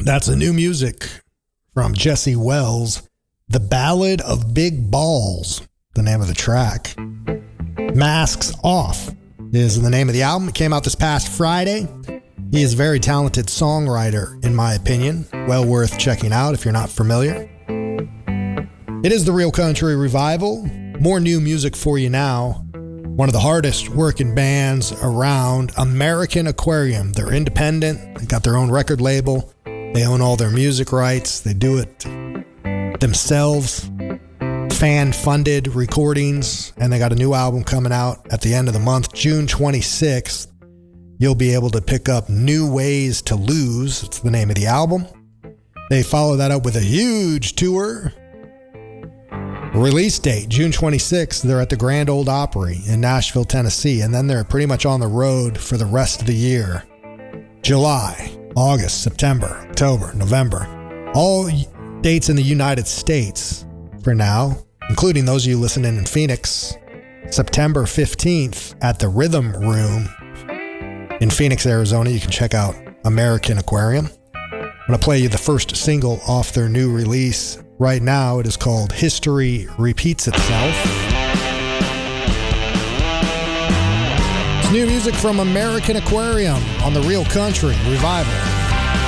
That's the new music from Jesse Wells. The Ballad of Big Balls, the name of the track. Masks Off is the name of the album. It came out this past Friday. He is a very talented songwriter, in my opinion. Well worth checking out if you're not familiar. It is the Real Country Revival. More new music for you now. One of the hardest working bands around, American Aquarium. They're independent. They got their own record label. They own all their music rights. They do it themselves. Fan-funded recordings. And they got a new album coming out at the end of the month, June 26th. You'll be able to pick up New Ways to Lose. It's the name of the album. They follow that up with a huge tour. Release date, June 26th. They're at the Grand Ole Opry in Nashville, Tennessee. And then they're pretty much on the road for the rest of the year. July, August, September, October, November. All dates in the United States for now, including those of you listening in Phoenix. September 15th at the Rhythm Room in Phoenix, Arizona. You can check out American Aquarium. I'm going to play you the first single off their new release. Right now, it is called History Repeats Itself. It's new music from American Aquarium on the Real Country Revival.